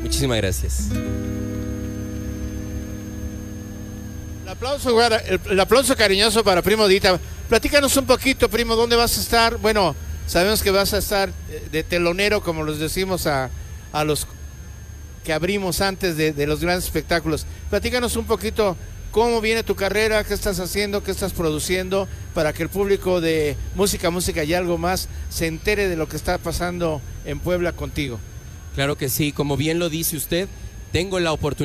Muchísimas gracias. El aplauso cariñoso para Primo Dita. Platícanos un poquito, Primo, ¿dónde vas a estar? Bueno, sabemos que vas a estar de telonero, como los decimos a los que abrimos antes de los grandes espectáculos. Platícanos un poquito cómo viene tu carrera, qué estás haciendo, qué estás produciendo, para que el público de Música y algo más se entere de lo que está pasando en Puebla contigo. Claro que sí, como bien lo dice usted, tengo la oportunidad